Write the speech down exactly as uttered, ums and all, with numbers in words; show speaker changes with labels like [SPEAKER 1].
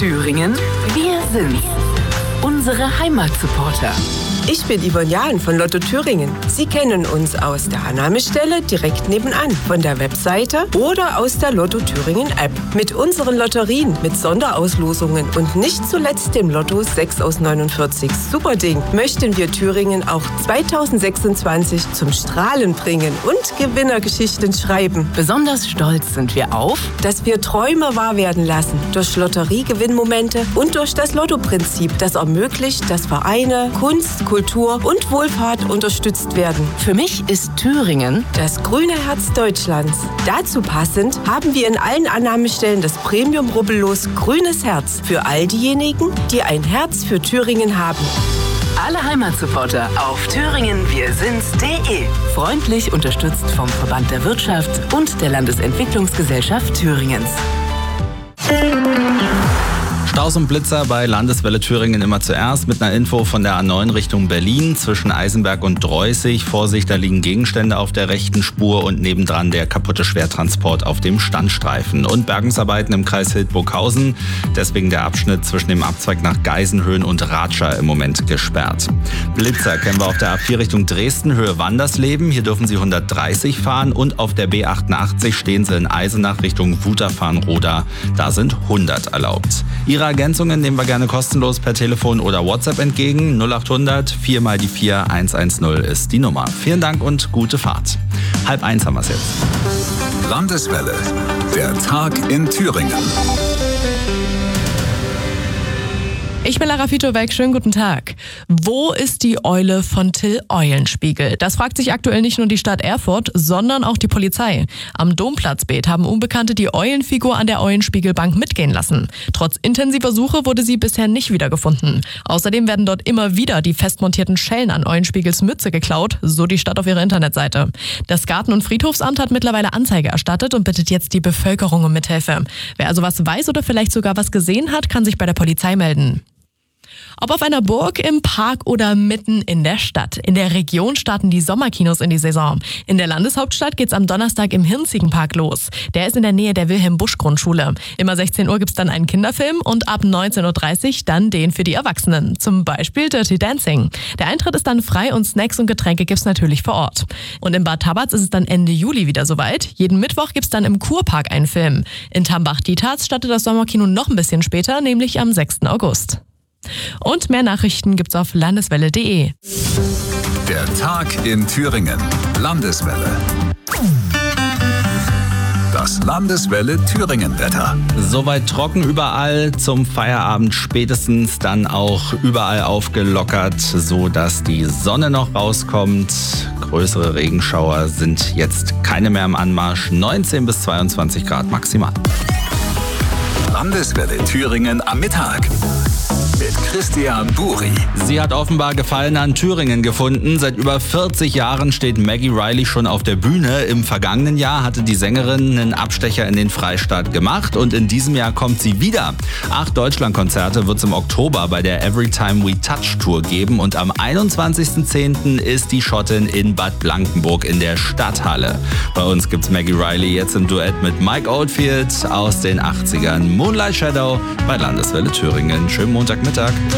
[SPEAKER 1] Thüringen, wir sind's. Unsere Heimatsupporter.
[SPEAKER 2] Ich bin Yvonne Jahn von Lotto Thüringen. Sie kennen uns aus der Annahmestelle direkt nebenan, von der Webseite oder aus der Lotto Thüringen App. Mit unseren Lotterien, mit Sonderauslosungen und nicht zuletzt dem Lotto sechs aus neunundvierzig Superding möchten wir Thüringen auch zweitausendsechsundzwanzig zum Strahlen bringen und Gewinnergeschichten schreiben.
[SPEAKER 1] Besonders stolz sind wir auf,
[SPEAKER 2] dass wir Träume wahr werden lassen durch Lotteriegewinnmomente und durch das Lotto-Prinzip, das ermöglicht, dass Vereine, Kunst, Kultur und Wohlfahrt unterstützt werden.
[SPEAKER 1] Für mich ist Thüringen
[SPEAKER 2] das grüne Herz Deutschlands. Dazu passend haben wir in allen Annahmestellen das Premium-Rubbellos Grünes Herz für all diejenigen, die ein Herz für Thüringen haben.
[SPEAKER 1] Alle Heimatsupporter auf thüringen wir sind's punkt de. Freundlich unterstützt vom Verband der Wirtschaft und der Landesentwicklungsgesellschaft Thüringens.
[SPEAKER 3] Staus und Blitzer bei Landeswelle Thüringen immer zuerst mit einer Info von der A neun Richtung Berlin zwischen Eisenberg und Dreußig. Vorsicht, da liegen Gegenstände auf der rechten Spur und nebendran der kaputte Schwertransport auf dem Standstreifen. Und Bergungsarbeiten im Kreis Hildburghausen, deswegen der Abschnitt zwischen dem Abzweig nach Geisenhöhen und Ratscher im Moment gesperrt. Blitzer kennen wir auf der A vier Richtung Dresden, Höhe Wandersleben. Hier dürfen Sie hundertdreißig fahren und auf der B achtundachtzig stehen Sie in Eisenach Richtung Wutachfarn-Roda. Da sind hundert erlaubt. Ihre Ergänzungen nehmen wir gerne kostenlos per Telefon oder WhatsApp entgegen. null achthundert vier mal die vier eins eins null ist die Nummer. Vielen Dank und gute Fahrt. Halb eins haben wir es jetzt.
[SPEAKER 4] Landeswelle, der Tag in Thüringen.
[SPEAKER 5] Ich bin Lara Fitobeck, schönen guten Tag. Wo ist die Eule von Till Eulenspiegel? Das fragt sich aktuell nicht nur die Stadt Erfurt, sondern auch die Polizei. Am Domplatzbeet haben Unbekannte die Eulenfigur an der Eulenspiegelbank mitgehen lassen. Trotz intensiver Suche wurde sie bisher nicht wiedergefunden. Außerdem werden dort immer wieder die festmontierten Schellen an Eulenspiegels Mütze geklaut, so die Stadt auf ihrer Internetseite. Das Garten- und Friedhofsamt hat mittlerweile Anzeige erstattet und bittet jetzt die Bevölkerung um Mithilfe. Wer also was weiß oder vielleicht sogar was gesehen hat, kann sich bei der Polizei melden. Ob auf einer Burg, im Park oder mitten in der Stadt. In der Region starten die Sommerkinos in die Saison. In der Landeshauptstadt geht's am Donnerstag im Hirnziegenpark los. Der ist in der Nähe der Wilhelm-Busch-Grundschule. Immer sechzehn Uhr gibt's dann einen Kinderfilm und ab neunzehn Uhr dreißig dann den für die Erwachsenen. Zum Beispiel Dirty Dancing. Der Eintritt ist dann frei und Snacks und Getränke gibt's natürlich vor Ort. Und in Bad Tabatz ist es dann Ende Juli wieder soweit. Jeden Mittwoch gibt's dann im Kurpark einen Film. In Tambach-Dietharz startet das Sommerkino noch ein bisschen später, nämlich am sechsten August. Und mehr Nachrichten gibt's auf landeswelle punkt de.
[SPEAKER 4] Der Tag in Thüringen. Landeswelle. Das Landeswelle Thüringen-Wetter.
[SPEAKER 3] Soweit trocken überall, zum Feierabend spätestens dann auch überall aufgelockert, so dass die Sonne noch rauskommt. Größere Regenschauer sind jetzt keine mehr im Anmarsch. neunzehn bis zweiundzwanzig Grad maximal.
[SPEAKER 4] Landeswelle Thüringen am Mittag. Mit Christian Buri.
[SPEAKER 3] Sie hat offenbar Gefallen an Thüringen gefunden. Seit über vierzig Jahren steht Maggie Riley schon auf der Bühne. Im vergangenen Jahr hatte die Sängerin einen Abstecher in den Freistaat gemacht und in diesem Jahr kommt sie wieder. Acht Deutschlandkonzerte wird es im Oktober bei der Everytime We Touch Tour geben und am einundzwanzigsten zehnten ist die Schottin in Bad Blankenburg in der Stadthalle. Bei uns gibt's Maggie Riley jetzt im Duett mit Mike Oldfield aus den achtzigern. Moonlight Shadow bei Landeswelle Thüringen. Schönen Montagmittag.